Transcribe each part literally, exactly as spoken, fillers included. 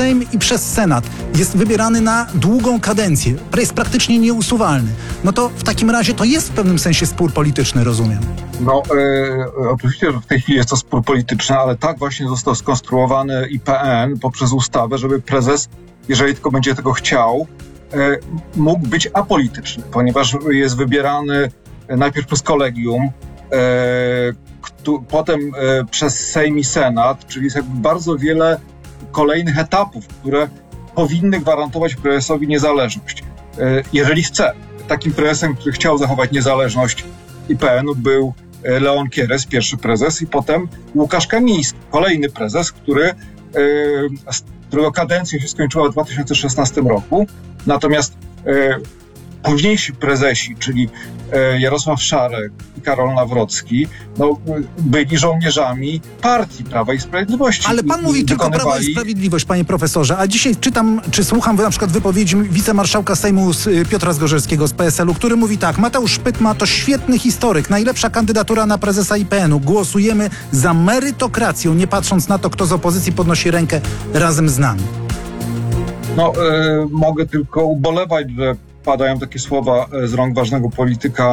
Sejm i przez Senat jest wybierany na długą kadencję, jest praktycznie nieusuwalny, no to w takim razie to jest w pewnym sensie spór polityczny, rozumiem. No, e, oczywiście, że w tej chwili jest to spór polityczny, ale tak właśnie został skonstruowany I P N poprzez ustawę, żeby prezes, jeżeli tylko będzie tego chciał, e, mógł być apolityczny, ponieważ jest wybierany najpierw przez kolegium, e, kto, potem e, przez Sejm i Senat, czyli jest jakby bardzo wiele kolejnych etapów, które powinny gwarantować prezesowi niezależność. E, jeżeli chce. Takim prezesem, który chciał zachować niezależność I P N-u był Leon Kieres, pierwszy prezes, i potem Łukasz Kamiński, kolejny prezes, który, którego kadencja się skończyła w dwa tysiące szesnastym roku. Natomiast późniejsi prezesi, czyli Jarosław Szarek i Karol Nawrocki, no, byli żołnierzami partii Prawa i Sprawiedliwości. Ale pan mówi tylko wykonywali... Prawo i Sprawiedliwość, panie profesorze, a dzisiaj czytam, czy słucham na przykład wypowiedzi wicemarszałka Sejmu Piotra Zgorzelskiego z P S L u, który mówi tak: Mateusz Szpytma to świetny historyk, najlepsza kandydatura na prezesa I P N-u. Głosujemy za merytokracją, nie patrząc na to, kto z opozycji podnosi rękę razem z nami. No, y, mogę tylko ubolewać, że padają takie słowa z rąk ważnego polityka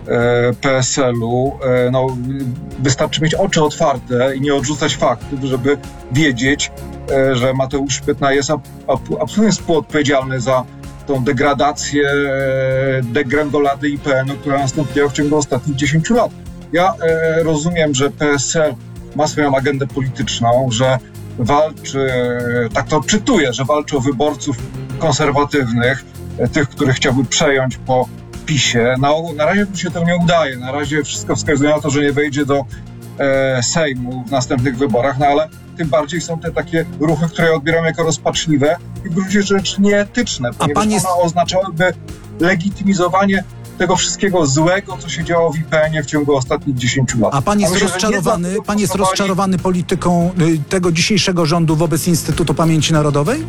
P S L u. No, wystarczy mieć oczy otwarte i nie odrzucać faktów, żeby wiedzieć, że Mateusz Szpytna jest absolutnie współodpowiedzialny za tą degradację, degrengoladę I P N-u, która nastąpiła w ciągu ostatnich dziesięciu lat. Ja rozumiem, że P S L ma swoją agendę polityczną, że walczy, tak to odczytuję, że walczy o wyborców konserwatywnych, tych, których chciałby przejąć po PiSie. Na, na razie mu się to nie udaje. Na razie wszystko wskazuje na to, że nie wejdzie do e, Sejmu w następnych wyborach, no ale tym bardziej są te takie ruchy, które odbieram jako rozpaczliwe i w gruncie rzeczy nieetyczne, ponieważ jest... one oznaczałyby legitymizowanie tego wszystkiego złego, co się działo w I P N-ie w ciągu ostatnich dziesięciu lat. A pan jest myślę, rozczarowany, pan jest rozczarowany polityką y, tego dzisiejszego rządu wobec Instytutu Pamięci Narodowej?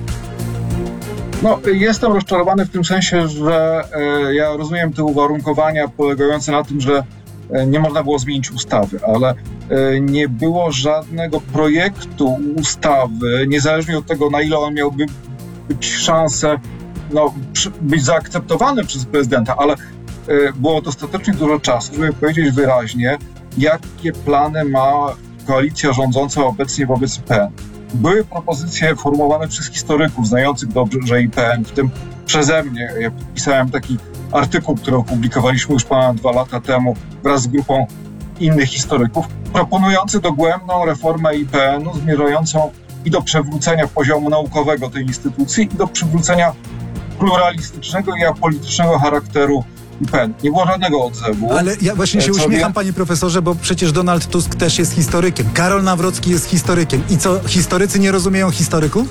No, jestem rozczarowany w tym sensie, że e, ja rozumiem te uwarunkowania polegające na tym, że e, nie można było zmienić ustawy, ale e, nie było żadnego projektu ustawy, niezależnie od tego, na ile on miałby być szansę no, przy, być zaakceptowany przez prezydenta, ale e, było dostatecznie dużo czasu, żeby powiedzieć wyraźnie, jakie plany ma koalicja rządząca obecnie wobec I P N. Były propozycje formułowane przez historyków znających dobrze I P N, w tym przeze mnie. Ja pisałem taki artykuł, który opublikowaliśmy już ponad dwa lata temu wraz z grupą innych historyków, proponujący dogłębną reformę I P N-u, zmierzającą i do przywrócenia poziomu naukowego tej instytucji, i do przywrócenia pluralistycznego i apolitycznego charakteru I P N. Nie było żadnego odzewu. Ale ja właśnie się Co uśmiecham, wie? panie profesorze, bo przecież Donald Tusk też jest historykiem. Karol Nawrocki jest historykiem. I co, historycy nie rozumieją historyków?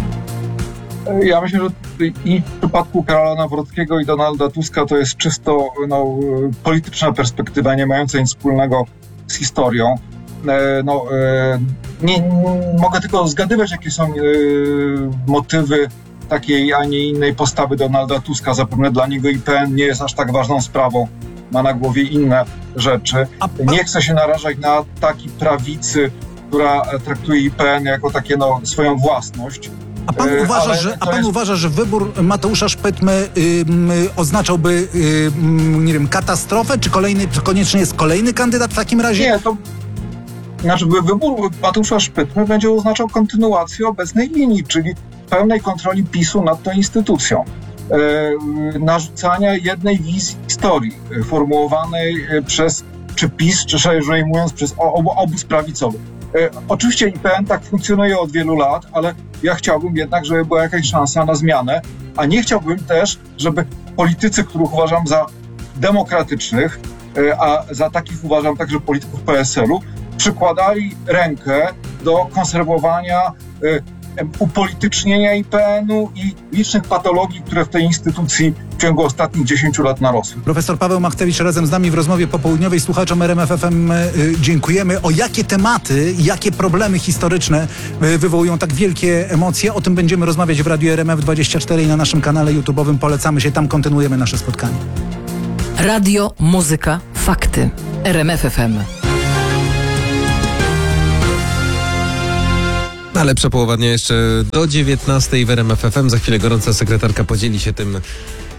Ja myślę, że i w przypadku Karola Nawrockiego i Donalda Tuska to jest czysto no, polityczna perspektywa, nie mająca nic wspólnego z historią. No, nie, nie, mogę tylko zgadywać, jakie są motywy takiej, a nie innej postawy Donalda Tuska. Zapewne dla niego I P N nie jest aż tak ważną sprawą. Ma na głowie inne rzeczy. Nie chce się narażać na ataki prawicy, która traktuje I P N jako takie no, swoją własność. A pan uważa, że, a pan jest... uważa, że wybór Mateusza Szpytmy y, y, oznaczałby y, y, nie wiem, katastrofę? Czy kolejny, czy koniecznie jest kolejny kandydat w takim razie? Nie, to znaczy wybór Mateusza Szpytmy będzie oznaczał kontynuację obecnej linii, czyli pełnej kontroli PiSu nad tą instytucją. E, narzucania jednej wizji historii, e, formułowanej e, przez czy PiS, czy szerzej mówiąc przez ob, obóz prawicowy. E, oczywiście I P N tak funkcjonuje od wielu lat, ale ja chciałbym jednak, żeby była jakaś szansa na zmianę, a nie chciałbym też, żeby politycy, których uważam za demokratycznych, e, a za takich uważam także polityków P S L u, przykładali rękę do konserwowania e, upolitycznienia I P N u i licznych patologii, które w tej instytucji w ciągu ostatnich dziesięciu lat narosły. Profesor Paweł Machcewicz razem z nami w rozmowie popołudniowej. Słuchaczom R M F F M y, dziękujemy. O jakie tematy, jakie problemy historyczne y, wywołują tak wielkie emocje? O tym będziemy rozmawiać w Radiu R M F dwadzieścia cztery i na naszym kanale YouTube'owym. Polecamy się, tam kontynuujemy nasze spotkanie. Radio, muzyka, fakty. R M F F M. A lepsza połowa dnia jeszcze do dziewiętnastej w R M F F M. Za chwilę gorąca sekretarka podzieli się tym,